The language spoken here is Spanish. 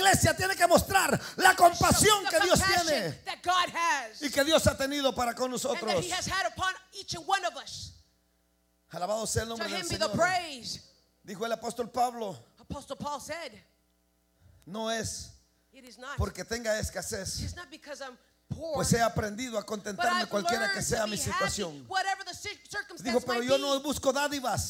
iglesia tiene que mostrar la compasión que Dios tiene y que Dios ha tenido para con nosotros. Alabado sea el nombre del Señor. Dijo el apóstol Pablo, Apostle Paul said, no es it is not. porque tenga escasez, It's not because I'm poor. pues he aprendido a But contentarme I've cualquiera learned que to sea be mi happy, situación. whatever the circumstance Dijo, pero might yo be. no busco dádivas,